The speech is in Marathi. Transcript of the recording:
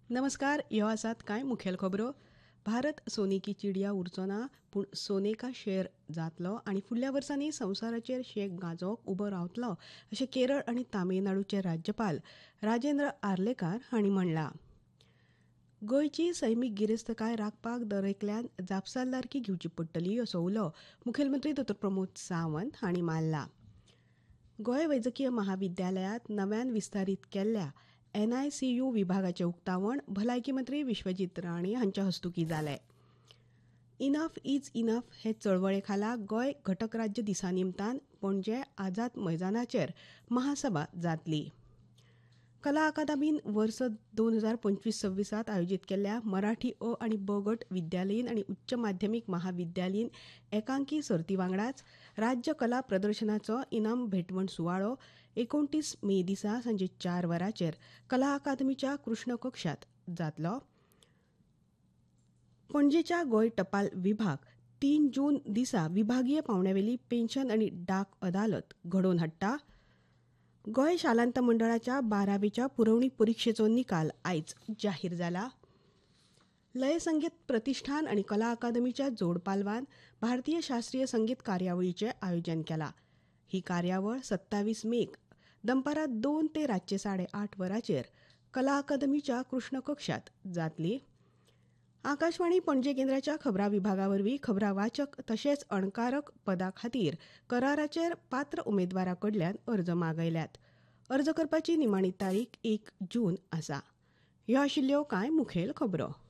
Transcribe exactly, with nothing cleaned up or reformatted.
नमस्कार. ह्यो आसात कांय मुखेल खबरो. भारत सोने की चिडिया उरचो ना, पूण सोनेका शेअर जातलो आनी फुडल्या वर्सांनी संवसाराचेर शेक गाजोवंक उबो रावतलो अशें केरळ आनी तामीळनाडूचे राज्यपाल राजेंद्र आर्लेकार हांणी म्हणलां. गोंयची सैमीक गिरेस्तकाय राखपाक दरेकल्यान जापसालदारकी घेवची पडटली असो उलो मुखेलमंत्री डॉ प्रमोद सावंत हांणी मारला. गोंय वैजकीय महाविद्यालयांत नव्यान विस्तारीत केल्ल्या एन आय सी यू विभागाचें उक्तावण भलायकी मंत्री विश्वजीत राणे हांच्या हस्तुकीं जालें. इनफ इज इनफ हे चळवळे खाला गोंय घटक राज्य दिसा निमतान पणजे आझाद मैदानाचेर महासभा जातली. कला अकादमीन वर्स दोन हजार पंचवीस सव्वीसात आयोजीत केल्ल्या मराठी अ आनी ब गट विद्यालयीन आनी उच्च माध्यमीक महाविद्यालयीन एकांकी सर्ती वांगडाच राज्य कला प्रदर्शनाचो इनाम भेटवण सुवाळो एकोणतीस मे दिसा सांजे चार वरांचेर कला अकादमीच्या कृष्ण कक्षात जातलो. पणजेच्या गोंय टपाल विभाग तीन जून दिसा विभागीय पावंड्यावेली पेन्शन आनी डाक अदालत घडोवन हाडटा. गोंय शालांत मंडळाच्या बारावेच्या पुरवणी परीक्षेचो निकाल आयज जाहीर जाला. लय संगीत प्रतिश्ठान आनी कला अकादमीच्या जोड पालवान भारतीय शास्त्रीय संगीत कार्यावळीचें आयोजन केलां. ही कार्यावळ सत्तावीस मेक दनपारां दोन ते रातचे साडे आठ वरांचेर कला अकादमीच्या कृष्ण कक्षात जातली. आकाशवाणी पणजे केंद्राच्या खबरां विभागा वरवीं खबरां वाचक तशेंच अणकारक पदां खातीर कराराचेर पात्र उमेदवारां कडल्यान अर्ज मागयल्यात. अर्ज करपाची निमाणी तारीख एक जून आसा. ह्यो आशिल्ल्यो कांय मुखेल खबरो.